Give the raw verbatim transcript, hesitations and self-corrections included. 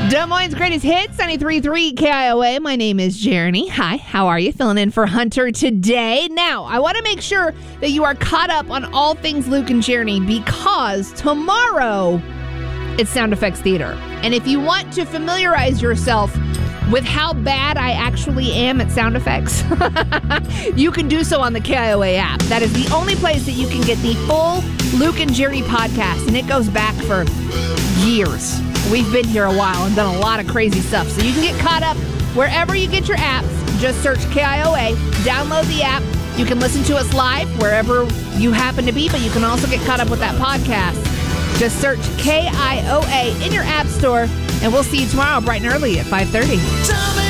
Des Moines' greatest hits, ninety-three point three K I O A. My name is Jeremy. Hi, how are you? Filling in for Hunter today. Now, I want to make sure that you are caught up on all things Luke and Jeremy because tomorrow it's Sound Effects Theater. And if you want to familiarize yourself with how bad I actually am at sound effects, you can do so on the K I O A app. That is the only place that you can get the full Luke and Jerry podcast, and it goes back for years. We've been here a while and done a lot of crazy stuff. So you can get caught up wherever you get your apps. Just search K I O A, download the app. You can listen to us live wherever you happen to be, but you can also get caught up with that podcast. Just search K I O A in your app store, and we'll see you tomorrow bright and early at five thirty.